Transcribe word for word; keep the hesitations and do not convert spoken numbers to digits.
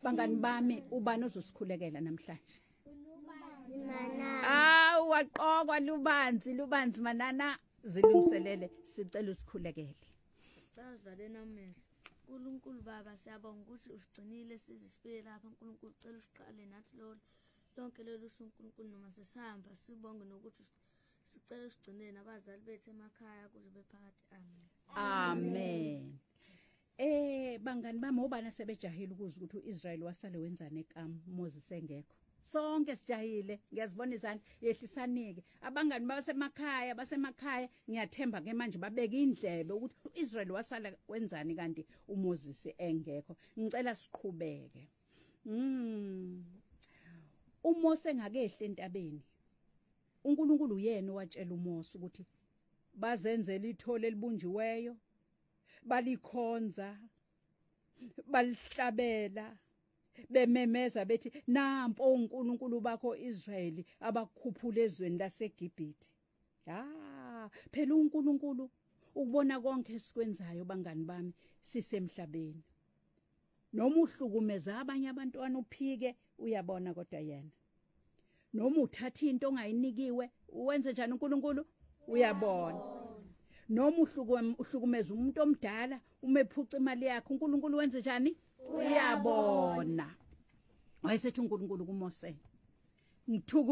bangani bami ubani ozosikhulekela namhlanje Manana. ah waqokwa lubanzi lubanzi manana zilungiselele sicela usikhulekele Sazivale namehlo. uNkulunkulu Baba siyabonga ukuthi usigcinile sizisifike lapha uNkulunkulu ucela usiqale nathi lo lonke lelo uNkulunkulu noma sesihamba sibonge nokuthi sicela usigcinele nabazali bethu emakhaya kuze bephakathi amen. amen eh bangani bami ubani sebejahile ukuza ukuthi uIsrael wasale wenzane eKam Moses engekho sonke sijahile ngiyazibona izandla yehlisanike abangani basemakhaya basemakhaya ngiyathemba ke manje babeka indlebe ukuthi uIsrael wasala wenzani kanti uMoses engekho ngicela siqhubeke mm uMose ngakehle entabeni uNkulunkulu uyena owatshela uMose ukuthi bazenzele ithole elibunjiweyo balikhonza balihlabela bememeza bethi nampo uNkulunkulu bakho Israeli abakukhuphula ezweni laseGibhithe ha phela uNkulunkulu ukubona konke esikwenzayo bangani bami sisemhlabeni noma uhlukumeza abanye abantwana uphike uyabona kodwa yena noma uthatha into ongayinikiwe uwenze njani uNkulunkulu uyabona noma uhlukumeza umuntu omdala umephuca imali yakhe uNkulunkulu wenze njani uyabona wayesethi uNkulunkulu kuMose ngithuka